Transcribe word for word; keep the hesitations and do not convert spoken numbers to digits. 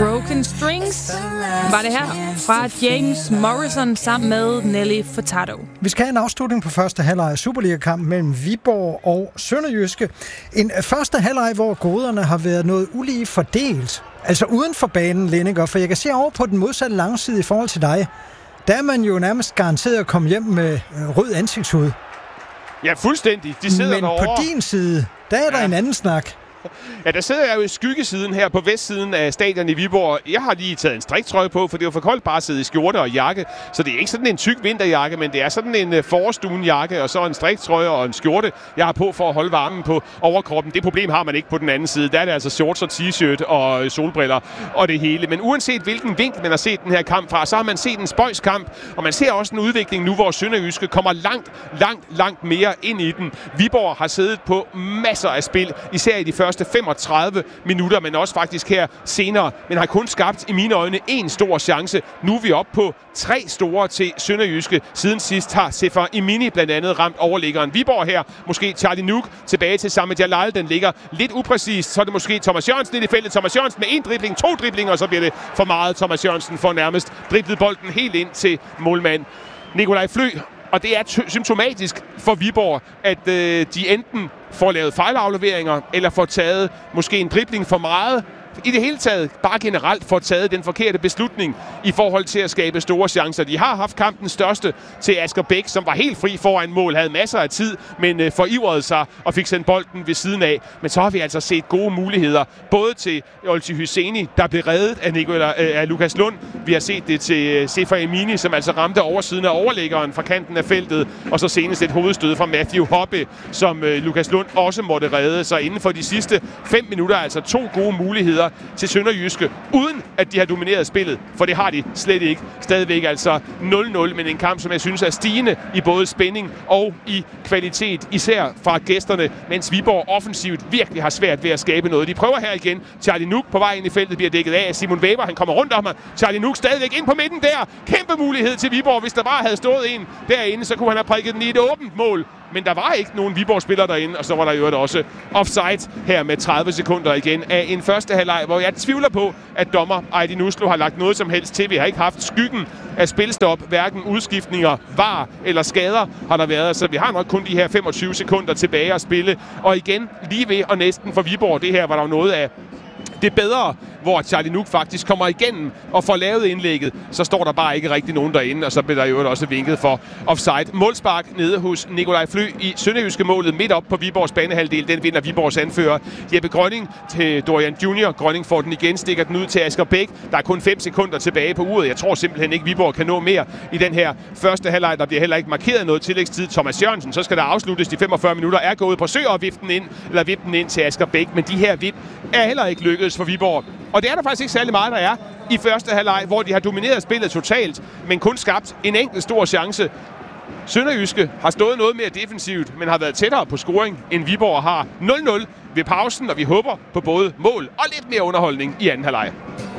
Broken Strings var det her fra James Morrison sammen med Nelly Furtado. Vi skal have en afslutning på første halvleg af Superliga-kampen mellem Viborg og Sønderjyske. En første halvleg, hvor goderne har været noget ulige fordelt. Altså uden for banen, Lenniger, for jeg kan se over på den modsatte langside i forhold til dig. Der er man jo nærmest garanteret at komme hjem med rød ansigtshud. Ja, fuldstændig. De sidder Men derovre. på din side, der er der ja. en anden snak. Ja, der sidder jeg jo i skyggesiden her på vestsiden af stadion i Viborg. Jeg har lige taget en striktrøje på, for det var for koldt bare at sidde i skjorte og jakke. Så det er ikke sådan en tyk vinterjakke, men det er sådan en forårsstuenjakke og så en striktrøje og en skjorte, jeg har på for at holde varmen på overkroppen. Det problem har man ikke på den anden side. Der er det altså shorts og t-shirt og solbriller og det hele. Men uanset hvilken vinkel man har set den her kamp fra, så har man set en spøjskamp, og man ser også en udvikling nu, hvor Sønderjyske kommer langt, langt, langt mere ind i den. Viborg har siddet på masser af spil, især i de første femogtredive minutter, men også faktisk her senere, men har kun skabt i mine øjne en stor chance. Nu er vi oppe på tre store til Sønderjyske. Siden sidst har Sefer Imini blandt andet ramt overliggeren. Viborg her, måske Charlie Nuuk tilbage til Samet Jalal. Den ligger lidt upræcist, så er det måske Thomas Jørgensen i feltet. Thomas Jørgensen med en dribling, to driblinger, og så bliver det for meget. Thomas Jørgensen får nærmest driblet bolden helt ind til målmand Nikolaj Flø. Og det er t- symptomatisk for Viborg, at øh, de enten får lavet fejlafleveringer, eller får taget måske en dribling for meget. I det hele taget, bare generelt, får taget den forkerte beslutning i forhold til at skabe store chancer. De har haft kampens største til Asger Bæk, som var helt fri foran mål, havde masser af tid, men øh, forivrede sig og fik sendt bolden ved siden af. Men så har vi altså set gode muligheder, både til Olti Hyseni, der blev reddet af, Nicola, øh, af Lukas Lund. Vi har set det til øh, Sefer Imini, som altså ramte oversiden af overlæggeren fra kanten af feltet, og så senest et hovedstød fra Matthew Hoppe, som øh, Lukas Lund også måtte redde. Så inden for de sidste fem minutter, altså to gode muligheder til Sønderjyske, uden at de har domineret spillet, for det har de slet ikke. Stadigvæk altså nul nul, men en kamp, som jeg synes er stigende i både spænding og i kvalitet, især fra gæsterne, mens Viborg offensivt virkelig har svært ved at skabe noget. De prøver her igen. Charlie Nuuk på vej ind i feltet bliver dækket af Simon Weber. Han kommer rundt om ham. Charlie Nuuk stadigvæk ind på midten der. Kæmpe mulighed til Viborg. Hvis der bare havde stået en derinde, så kunne han have prikket den i et åbent mål. Men der var ikke nogen Viborg-spillere derinde, og så var der jo også offside her med tredive sekunder igen af en første halvleg, hvor jeg tvivler på, at dommer Aydin Uslu har lagt noget som helst til. Vi har ikke haft skyggen af spilstop, hverken udskiftninger, var eller skader har der været, så vi har nok kun de her femogtyve sekunder tilbage at spille. Og igen, lige ved og næsten for Viborg, det her var der jo noget af det bedre, hvor Charlie Nuuk faktisk kommer igennem og får lavet indlægget, så står der bare ikke rigtig nogen derinde, og så bliver der jo også vinket for offside. Målspark nede hos Nikolaj Flø i Sønderjyske målet midt op på Viborgs banehalvdel. Den vinder Viborgs anfører Jeppe Grønning til Dorian Junior. Grønning får den igen, stikker den ud til Asger Bæk. Der er kun fem sekunder tilbage på uret. Jeg tror simpelthen ikke, Viborg kan nå mere i den her første halvleg. Der bliver heller ikke markeret noget tillægstid. Thomas Jørgensen, så skal der afsluttes. De femogfyrre minutter er gået på søg og viften ind, eller viften ind til Asger Bæk, men de her vip er heller ikke lykkedes for Viborg. Og det er der faktisk ikke særlig meget, der er i første halvleg, hvor de har domineret spillet totalt, men kun skabt en enkelt stor chance. Sønderjyske har stået noget mere defensivt, men har været tættere på scoring, end Viborg har. nul nul ved pausen, og vi håber på både mål og lidt mere underholdning i anden halvleg.